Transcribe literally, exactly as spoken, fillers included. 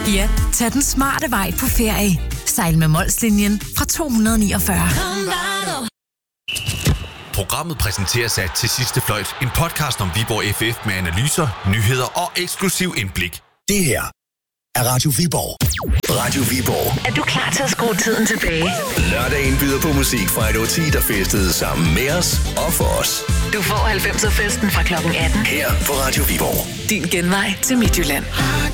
Ja, tag den smarte vej på ferie. Sejl med Molslinjen fra to hundrede niogfyrre. Programmet præsenteres af Til Sidste Fløjt, en podcast om Viborg F F med analyser, nyheder og eksklusiv indblik. Det her er Radio Viborg. Radio Viborg. Er du klar til at skrue tiden tilbage? Lørdagen byder på musik fra et årti, der festede sammen med os og for os. Du får halvfemser-festen fra klokken atten. Her på Radio Viborg. Din genvej til Midtjylland.